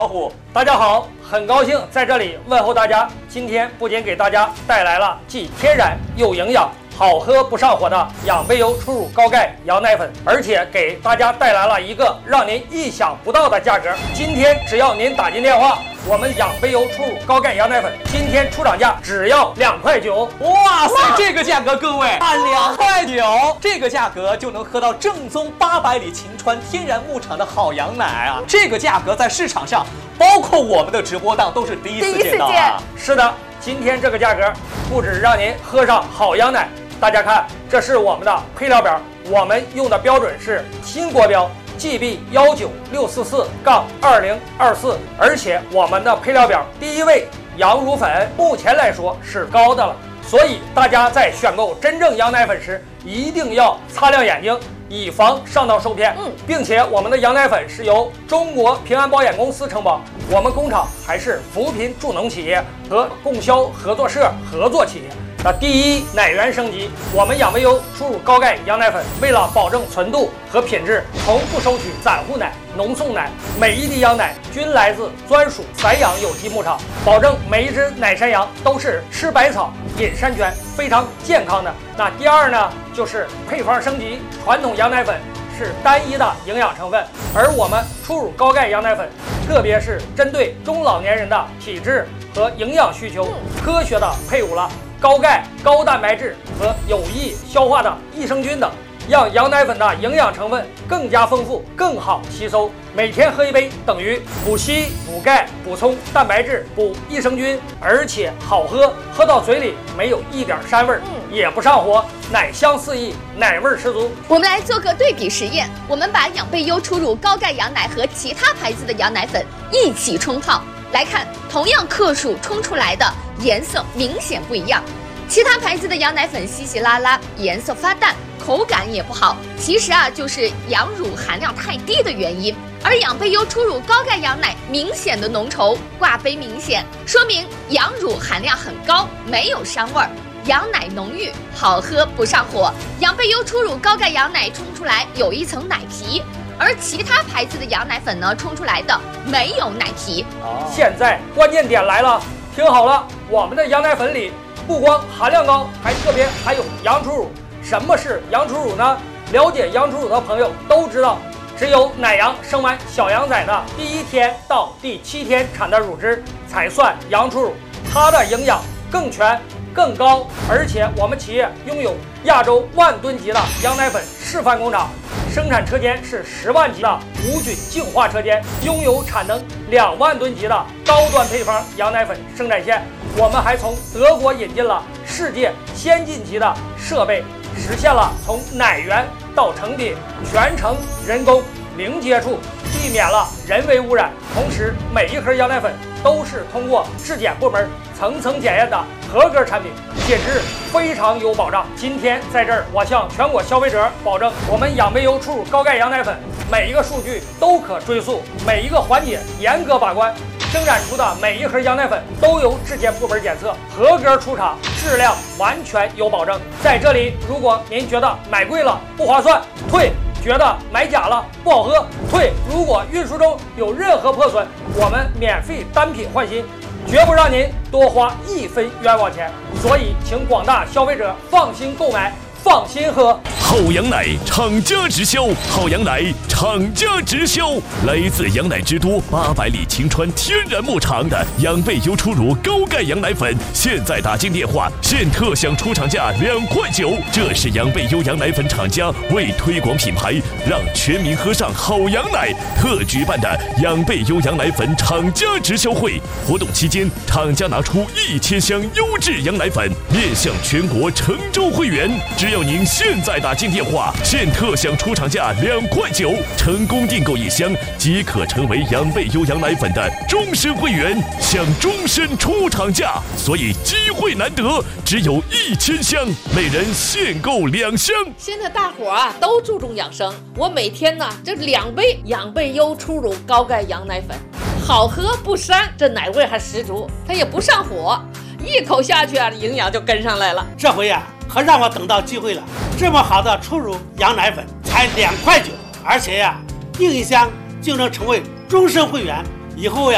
大家好，很高兴在这里问候大家。今天不仅给大家带来了既天然又营养、好喝不上火的养贝优初乳高钙羊奶粉，而且给大家带来了一个让您意想不到的价格。今天只要您打进电话，我们养贝优初乳高钙羊奶粉今天出厂价只要2.9块。 哇塞，这个价格，各位按2.9块，这个价格就能喝到正宗800里秦川天然牧场的好羊奶啊！这个价格在市场上，包括我们的直播档都是第一次见到啊！ 是的，今天这个价格不止让您喝上好羊奶，大家看，这是我们的配料表，我们用的标准是新国标。GB19644-2024，而且我们的配料表第一位羊乳粉目前来说是高的了，所以大家在选购真正羊奶粉时一定要擦亮眼睛，以防上当受骗。并且我们的羊奶粉是由中国平安保险公司承保，我们工厂还是扶贫助农企业和供销合作社合作企业。那第一，奶源升级，我们养贝优初乳高钙羊奶粉为了保证纯度和品质，从不收取散户奶、浓送奶，每一滴羊奶均来自专属散养有机牧场，保证每一只奶山羊都是吃百草、饮山泉，非常健康的。那第二呢，就是配方升级，传统羊奶粉是单一的营养成分，而我们初乳高钙羊奶粉，特别是针对中老年人的体质和营养需求，科学的配伍了高钙、高蛋白质和有益消化的益生菌等，让羊奶粉的营养成分更加丰富，更好吸收。每天喝一杯等于补硒、补钙、补充蛋白质、补益生菌，而且好喝，喝到嘴里没有一点膻味，也不上火，奶香四溢，奶味十足。 我们来做个对比实验，我们把养贝优初乳高钙羊奶和其他牌子的羊奶粉一起冲泡，来看同样克数冲出来的颜色明显不一样。其他牌子的羊奶粉稀稀拉拉，颜色发淡，口感也不好，其实就是羊乳含量太低的原因。而养贝优初乳高钙羊奶明显的浓稠，挂杯明显，说明羊乳含量很高，没有膻味儿，羊奶浓郁，好喝不上火。养贝优初乳高钙羊奶冲出来有一层奶皮，而其他牌子的羊奶粉呢，冲出来的没有奶皮。 现在关键点来了，听好了，我们的羊奶粉里不光含量高，还特别含有羊初乳。什么是羊初乳呢？了解羊初乳的朋友都知道，只有奶羊生完小羊崽的第1天到第7天产的乳汁才算羊初乳，它的营养更全更高，而且我们企业拥有亚洲10000吨级的羊奶粉示范工厂，生产车间是10万级的无菌净化车间，拥有产能2万吨级的高端配方羊奶粉生产线。我们还从德国引进了世界先进级的设备，实现了从奶源到成品全程人工零接触，避免了人为污染。同时，每一盒羊奶粉都是通过质检部门层层检验的合格产品，品质非常有保障。今天在这儿，我向全国消费者保证，我们养贝优初乳高钙羊奶粉每一个数据都可追溯，每一个环节严格把关。生产出的每一盒羊奶粉都由质检部门检测，合格出厂，质量完全有保证。在这里，如果您觉得买贵了不划算，退；觉得买假了不好喝，退。如果运输中有任何破损，我们免费单品换新，绝不让您多花1分冤枉钱。所以，请广大消费者放心购买，放心喝。 好羊奶厂家直销，好羊奶厂家直销，来自羊奶之都800里秦川天然牧场的养贝优初乳高钙羊奶粉，现在打进电话，现特享出厂价2.9块。这是养贝优羊奶粉厂家为推广品牌，让全民喝上好羊奶特举办的养贝优羊奶粉厂家直销会。活动期间，厂家拿出1000箱优质羊奶粉，面向全国成州会员。只要您现在打进电话，现特享出厂价2.9块，成功订购1箱即可成为养贝优羊奶粉的终身会员，享终身出厂价。所以机会难得，只有1000箱，每人限购2箱。 现在大伙都注重养生，我每天这2杯养贝优初乳高钙羊奶粉，好喝不膻，这奶味还十足，它也不上火，一口下去营养就跟上来了。 这回可让我等到机会了，这么好的初乳羊奶粉才2.9块，而且订1箱就能成为终身会员，以后